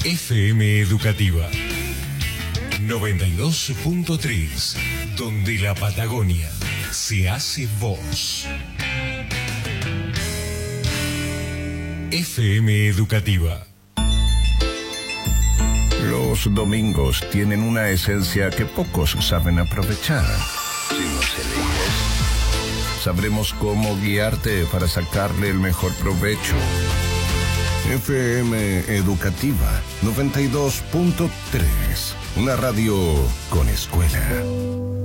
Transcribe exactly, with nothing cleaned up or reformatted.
F M Educativa noventa y dos punto tres, donde la Patagonia se hace voz. F M Educativa. Los domingos tienen una esencia que pocos saben aprovechar. Si nos eliges, sabremos cómo guiarte para sacarle el mejor provecho. F M Educativa noventa y dos punto tres, una radio con escuela.